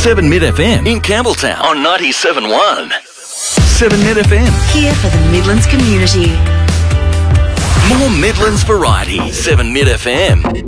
7 Mid FM in Campbelltown on 97.1. 7 Mid FM. Here for the Midlands community. More Midlands variety. 7 Mid FM.